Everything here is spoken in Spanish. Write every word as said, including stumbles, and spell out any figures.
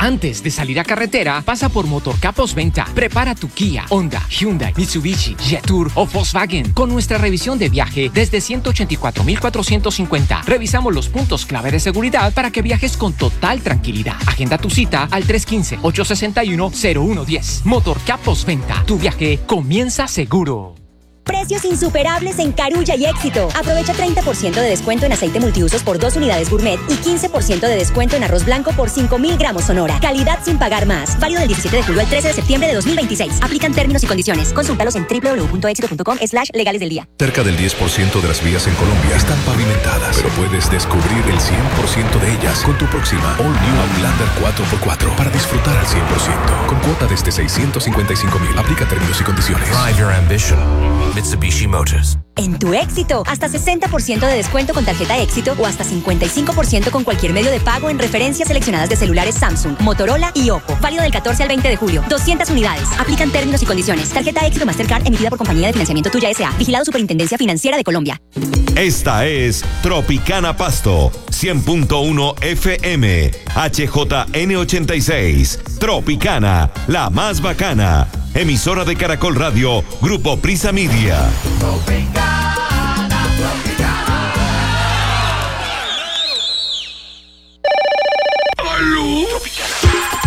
Antes de salir a carretera, pasa por Motorcap Postventa. Prepara tu Kia, Honda, Hyundai, Mitsubishi, Jetour o Volkswagen con nuestra revisión de viaje desde ciento ochenta y cuatro mil cuatrocientos cincuenta. Revisamos los puntos clave de seguridad para que viajes con total tranquilidad. Agenda tu cita al tres uno cinco, ocho seis uno, cero uno uno cero. Motorcap Postventa. Tu viaje comienza seguro. Precios insuperables en Carulla y Éxito. Aprovecha treinta por ciento de descuento en aceite multiusos por dos unidades gourmet y quince por ciento de descuento en arroz blanco por cinco mil gramos Sonora. Calidad sin pagar más. Válido del diecisiete de julio al trece de septiembre de dos mil veintiséis. Aplican términos y condiciones. Consúltalos en doble u doble u doble u punto éxito punto com slash legales del día. Cerca del diez por ciento de las vías en Colombia están pavimentadas, pero puedes descubrir el cien por ciento de ellas con tu próxima All New Outlander cuatro por cuatro para disfrutar al cien por ciento. Con cuota desde seiscientos cincuenta y cinco mil. Aplica términos y condiciones. Drive your ambition. Mitsubishi Motors. En tu Éxito, hasta sesenta por ciento de descuento con tarjeta Éxito o hasta cincuenta y cinco por ciento con cualquier medio de pago en referencias seleccionadas de celulares Samsung, Motorola y Oppo. Válido del catorce al veinte de julio. doscientas unidades. Aplican términos y condiciones. Tarjeta Éxito Mastercard emitida por Compañía de Financiamiento Tuya S A. Vigilado Superintendencia Financiera de Colombia. Esta es Tropicana Pasto, cien punto uno F M, H J N ochenta y seis. Tropicana, la más bacana. Emisora de Caracol Radio, Grupo Prisa Media.